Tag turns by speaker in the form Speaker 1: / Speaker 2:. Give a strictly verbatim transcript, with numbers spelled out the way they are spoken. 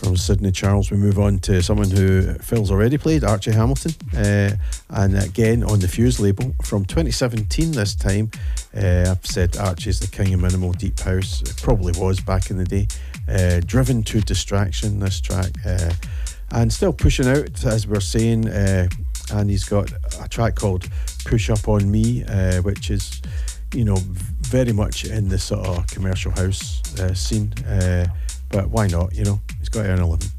Speaker 1: From Sydney Charles, we move on to someone who Phil's already played, Archie Hamilton, uh, and again on the Fuse label from twenty seventeen this time. uh, I've said Archie's the king of minimal deep house. It probably was back in the day. uh, Driven to Distraction, this track, uh, and still pushing out, as we're saying, uh, and he's got a track called Push Up On Me, uh, which is, you know, very much in the sort of commercial house uh, scene, uh, but why not, you know, he's got to earn a living.